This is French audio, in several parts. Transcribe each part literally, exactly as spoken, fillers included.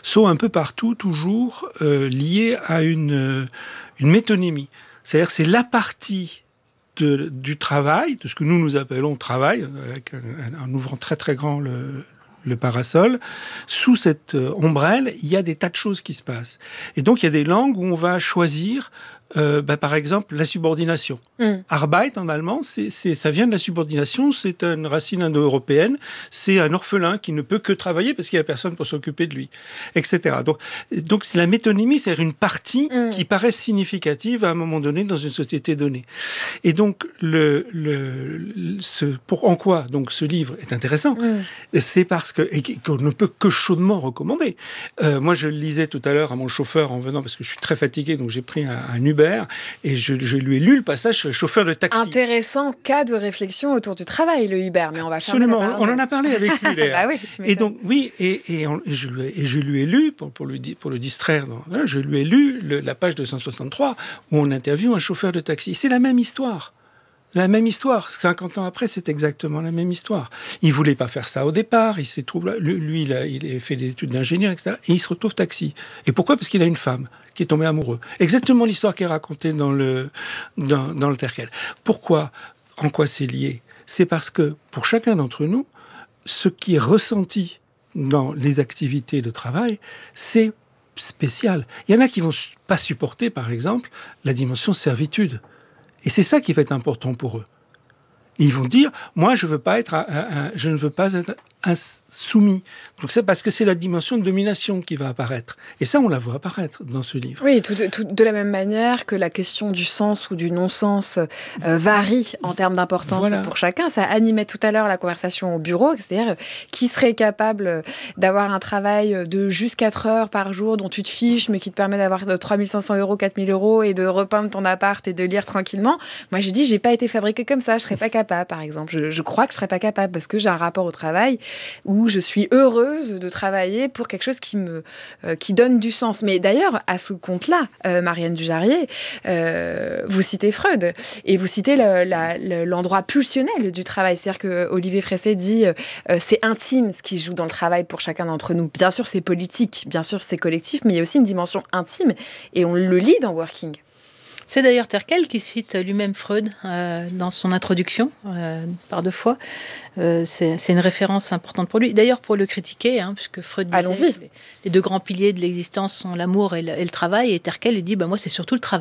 sont un peu partout toujours euh, liées à une, une métonymie. C'est-à-dire c'est la partie de, du travail, de ce que nous nous appelons travail, avec un, en ouvrant très très grand le, le parasol. Sous cette ombrelle, il y a des tas de choses qui se passent. Et donc il y a des langues où on va choisir Euh, bah, par exemple, la subordination. Mm. Arbeit, en allemand, c'est, c'est, ça vient de la subordination, c'est une racine indo-européenne, c'est un orphelin qui ne peut que travailler parce qu'il n'y a personne pour s'occuper de lui, et cetera. Donc, donc c'est la métonymie, c'est-à-dire une partie mm. qui paraît significative à un moment donné dans une société donnée. Et donc, le, le, le, ce, pour, en quoi donc, ce livre est intéressant, mm. c'est parce que, et qu'on ne peut que chaudement recommander. Euh, moi, je le lisais tout à l'heure à mon chauffeur en venant, parce que je suis très fatigué, donc j'ai pris un, un Uber, et je, je lui ai lu le passage sur le chauffeur de taxi. Intéressant cas de réflexion autour du travail, le Uber, mais on va faire Absolument, on en a parlé avec lui. Bah oui, et donc, oui, et, et, on, et, je lui ai, et je lui ai lu, pour, pour, lui, pour le distraire, dans, hein, je lui ai lu le, la page deux cent soixante-trois où on interviewe un chauffeur de taxi. C'est la même histoire. La même histoire. cinquante ans après, c'est exactement la même histoire. Il voulait pas faire ça au départ. Il s'est trouvé, lui, il a, il a fait des études d'ingénieur, et cetera. Et il se retrouve taxi. Et pourquoi ? Parce qu'il a une femme qui est tombée amoureux. Exactement l'histoire qui est racontée dans le, dans, dans le Terkel. Pourquoi ? En quoi c'est lié ? C'est parce que, pour chacun d'entre nous, ce qui est ressenti dans les activités de travail, c'est spécial. Il y en a qui vont pas supporter, par exemple, la dimension servitude. Et c'est ça qui va être important pour eux. Ils vont dire, moi, je veux pas être, un, un, je ne veux pas être un soumis. Donc c'est parce que c'est la dimension de domination qui va apparaître. Et ça, on la voit apparaître dans ce livre. Oui, tout, tout, de la même manière que la question du sens ou du non-sens euh, varie en termes d'importance voilà. pour chacun. Ça animait tout à l'heure la conversation au bureau, c'est-à-dire qui serait capable d'avoir un travail de juste quatre heures par jour dont tu te fiches, mais qui te permet d'avoir trois mille cinq cents euros, quatre mille euros et de repeindre ton appart et de lire tranquillement. Moi, j'ai dit, j'ai pas été fabriquée comme ça, je serais pas capable, par exemple. Je, je crois que je serais pas capable parce que j'ai un rapport au travail où je suis heureuse de travailler pour quelque chose qui me euh, qui donne du sens. Mais d'ailleurs, à ce compte-là, euh, Marianne Dujarier, euh, vous citez Freud et vous citez le, la, le, l'endroit pulsionnel du travail. C'est-à-dire que Olivier Fresset dit euh, c'est intime ce qui joue dans le travail pour chacun d'entre nous. Bien sûr, c'est politique, bien sûr, c'est collectif, mais il y a aussi une dimension intime et on le lit dans Working. C'est d'ailleurs Terkel qui cite lui-même Freud euh, dans son introduction, euh, par deux fois. Euh, c'est, c'est une référence importante pour lui. D'ailleurs, pour le critiquer, hein, puisque Freud disait que les, les deux grands piliers de l'existence sont l'amour et le, et le travail, et Terkel il dit bah, « moi, c'est surtout le travail ».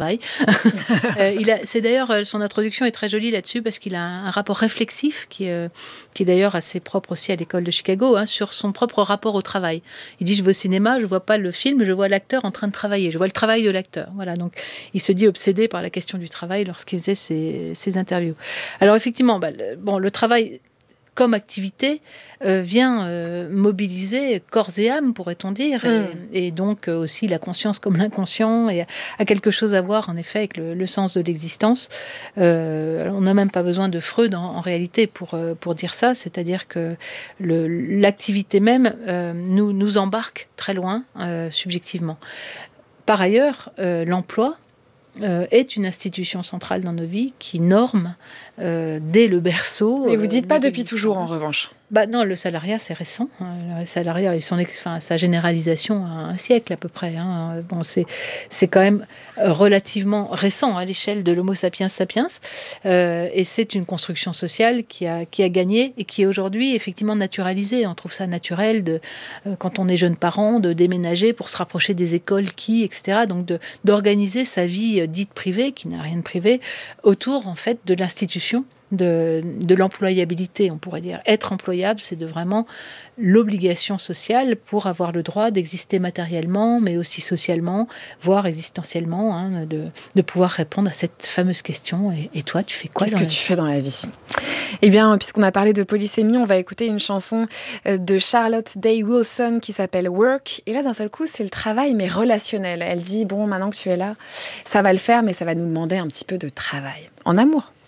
euh, il a, c'est d'ailleurs, son introduction est très jolie là-dessus, parce qu'il a un, un rapport réflexif, qui, euh, qui est d'ailleurs assez propre aussi à l'école de Chicago, hein, sur son propre rapport au travail. Il dit « je vais au cinéma, je ne vois pas le film, je vois l'acteur en train de travailler, je vois le travail de l'acteur ». Voilà, donc il se dit obsédé par la question du travail lorsqu'il faisait ses, ses interviews. Alors effectivement, bah, le, bon, le travail comme activité euh, vient euh, mobiliser corps et âme, pourrait-on dire, mm. et, et donc euh, aussi la conscience comme l'inconscient, et a quelque chose à voir en effet avec le, le sens de l'existence. Euh, on n'a même pas besoin de Freud en, en réalité pour, euh, pour dire ça, c'est-à-dire que le, l'activité même euh, nous, nous embarque très loin euh, subjectivement. Par ailleurs, euh, l'emploi Euh, est une institution centrale dans nos vies qui norme euh, dès le berceau. Mais vous dites euh, pas depuis toujours, en revanche. Bah non, le salariat, c'est récent. Le salariat, son ex, enfin, sa généralisation a un siècle à peu près. Hein. Bon, c'est, c'est quand même relativement récent à l'échelle de l'Homo sapiens sapiens. Euh, et c'est une construction sociale qui a, qui a gagné et qui est aujourd'hui effectivement naturalisée. On trouve ça naturel, de, euh, quand on est jeune parent, de déménager pour se rapprocher des écoles qui, et cetera. Donc de, d'organiser sa vie dite privée, qui n'a rien de privé, autour en fait de l'institution De, de l'employabilité, on pourrait dire. Être employable, c'est de vraiment l'obligation sociale pour avoir le droit d'exister matériellement, mais aussi socialement, voire existentiellement, hein, de, de pouvoir répondre à cette fameuse question. Et, et toi, tu fais quoi? Qu'est-ce que tu fais dans la vie? Eh bien, puisqu'on a parlé de polysémie, on va écouter une chanson de Charlotte Day Wilson qui s'appelle Work. Et là, d'un seul coup, c'est le travail, mais relationnel. Elle dit, bon, maintenant que tu es là, ça va le faire, mais ça va nous demander un petit peu de travail. En amour.